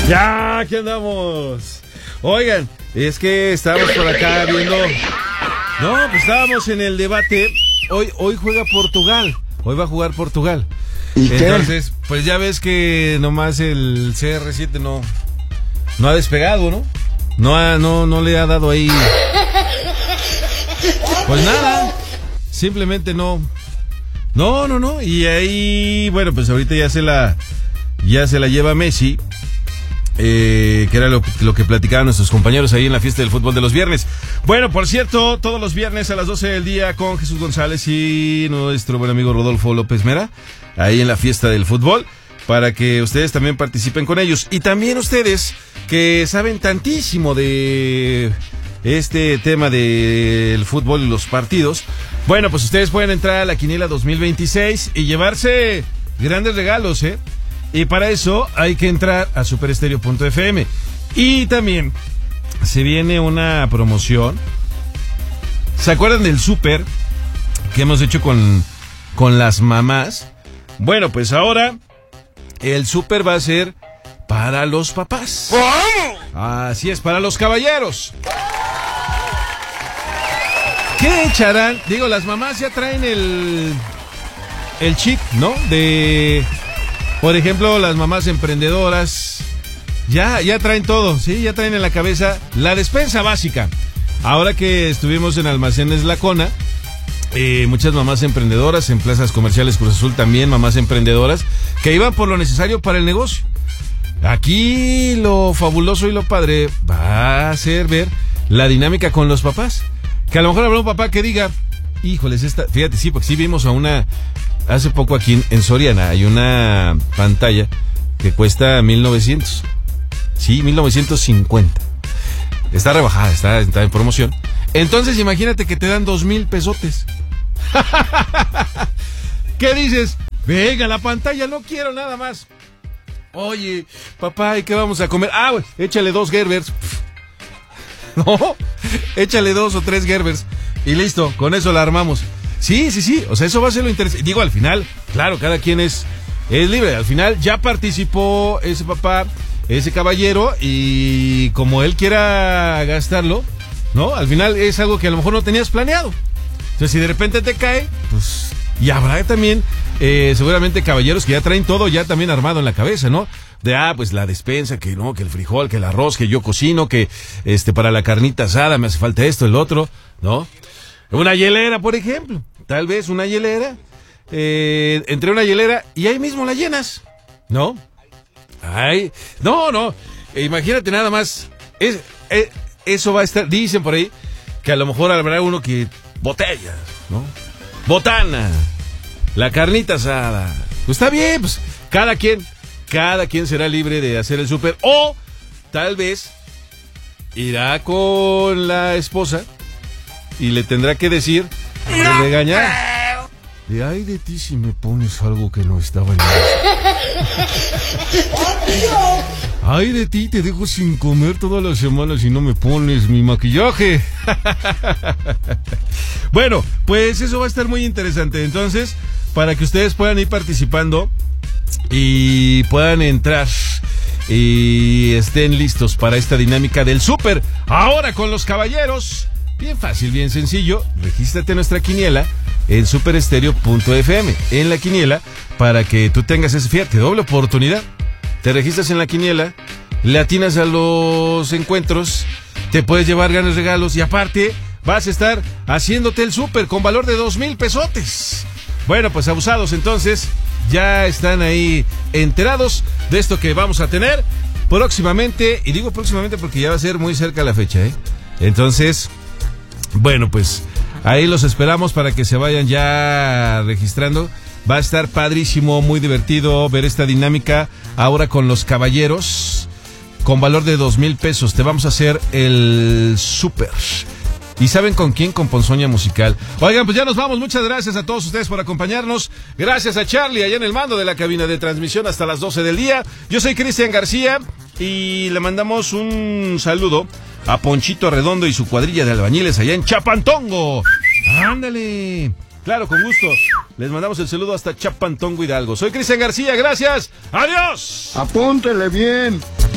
Ya, aquí andamos. Oigan, es que estábamos por acá viendo... No, pues estábamos en el debate. Hoy juega Portugal. Hoy va a jugar Portugal. ¿Y entonces, pues ya ves que nomás el CR7 no ha despegado, ¿no? No le ha dado ahí. Pues nada. Simplemente no. No. Y ahí, bueno, pues ahorita ya se la lleva Messi. Que era lo que platicaban nuestros compañeros ahí en la fiesta del fútbol de los viernes. Bueno, por cierto, todos los viernes a las 12 del día con Jesús González y nuestro buen amigo Rodolfo López Mera, ahí en la fiesta del fútbol, para que ustedes también participen con ellos. Y también ustedes que saben tantísimo de este tema del fútbol y los partidos, bueno, pues ustedes pueden entrar a la Quiniela 2026 y llevarse grandes regalos, ¿eh? Y para eso hay que entrar a superestereo.fm. Y también se viene una promoción. ¿Se acuerdan del súper que hemos hecho con las mamás? Bueno, pues ahora el súper va a ser para los papás. Así es, para los caballeros. ¿Qué echarán? Digo, las mamás ya traen el chip, ¿no? Por ejemplo, las mamás emprendedoras ya traen todo, ¿sí? Ya traen en la cabeza la despensa básica. Ahora que estuvimos en Almacenes La Cona, muchas mamás emprendedoras, en plazas comerciales Cruz Azul también, mamás emprendedoras, que iban por lo necesario para el negocio. Aquí lo fabuloso y lo padre va a ser ver la dinámica con los papás. Que a lo mejor habrá un papá que diga, híjoles, fíjate, sí, porque sí vimos a una... Hace poco aquí en Soriana hay una pantalla que cuesta 1,900. Sí, 1,950. Está rebajada, está en promoción. Entonces imagínate que te dan 2,000 pesotes. ¿Qué dices? Venga, la pantalla, no quiero nada más. Oye, papá, ¿y qué vamos a comer? Bueno, échale 2 Gerbers. No, échale 2 o 3 Gerbers. Y listo, con eso la armamos. Sí, o sea, eso va a ser lo interesante. Digo, al final, claro, cada quien es libre. Al final ya participó ese papá, ese caballero, y como él quiera gastarlo, ¿no? Al final es algo que a lo mejor no tenías planeado. Entonces, si de repente te cae, pues... Y habrá también, seguramente, caballeros que ya traen todo ya también armado en la cabeza, ¿no? Pues la despensa, que no, que el frijol, que el arroz, que yo cocino, que para la carnita asada me hace falta esto, el otro, ¿no? Una hielera, por ejemplo. Tal vez una hielera. Entre una hielera y ahí mismo la llenas, ¿no? Ay, no. Imagínate nada más. Eso va a estar. Dicen por ahí que a lo mejor habrá uno que... Botellas, ¿no? Botana. La carnita asada. Pues está bien, pues cada quien será libre de hacer el súper. O tal vez irá con la esposa y le tendrá que decir, de regañar. De ay de ti si me pones algo que no estaba en la ay de ti, te dejo sin comer todas las semanas si no me pones mi maquillaje. Bueno, pues eso va a estar muy interesante. Entonces, para que ustedes puedan ir participando y puedan entrar y estén listos para esta dinámica del súper. Ahora con los caballeros. Bien fácil, bien sencillo. Regístrate en nuestra quiniela en superestereo.fm. En la quiniela, para que tú tengas ese, fíjate, doble oportunidad. Te registras en la quiniela, le atinas a los encuentros, te puedes llevar grandes regalos y aparte vas a estar haciéndote el súper con valor de 2,000 pesotes. Bueno, pues abusados, entonces ya están ahí enterados de esto que vamos a tener próximamente. Y digo próximamente porque ya va a ser muy cerca la fecha, ¿eh? Entonces... Bueno, pues ahí los esperamos para que se vayan ya registrando. Va a estar padrísimo, muy divertido ver esta dinámica ahora con los caballeros. Con valor de 2,000 pesos te vamos a hacer el súper. ¿Y saben con quién? Con Ponzoña Musical. Oigan, pues ya nos vamos. Muchas gracias a todos ustedes por acompañarnos. Gracias a Charlie allá en el mando de la cabina de transmisión hasta las 12 del día. Yo soy Cristian García y le mandamos un saludo a Ponchito Redondo y su cuadrilla de albañiles allá en Chapantongo. ¡Ándale! Claro, con gusto. Les mandamos el saludo hasta Chapantongo, Hidalgo. Soy Cristian García, gracias. ¡Adiós! Apúntele bien.